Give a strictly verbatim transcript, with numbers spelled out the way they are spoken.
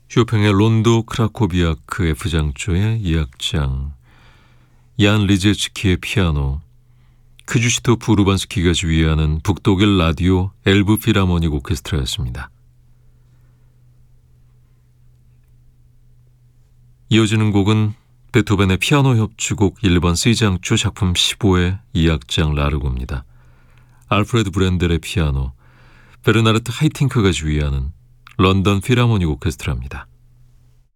쇼팽의 론도 크라코비아크 F장조의 이 악장, 얀 리제츠키의 피아노, 크주시토프 루반스키가 지휘하는 북독일 라디오 엘브 필하모닉 오케스트라였습니다. 이어지는 곡은 베토벤의 피아노 협주곡 일 번 C장조 작품 십오의 이 악장 라르고입니다. 알프레드 브렌델의 피아노, 베르나르트 하이팅크가 지휘하는 런던 필하모닉 오케스트라입니다.